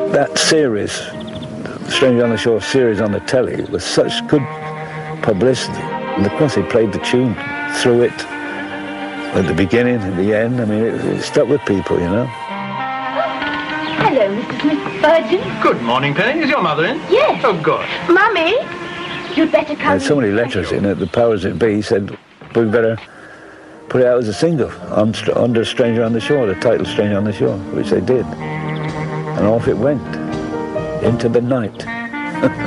that series, Stranger on the Shore series on the telly, was such good publicity. And of course, he played the tune through it, at the beginning and the end. I mean, it stuck with people, you know. Hello, Mrs. Virgin. Good morning, Penny. Is your mother in? Yes. Oh, good. Mummy, you'd better come. There's so many letters in it. The powers that be said, we better put it out as a single under Stranger on the Shore, the title Stranger on the Shore, which they did. And off it went, into the night.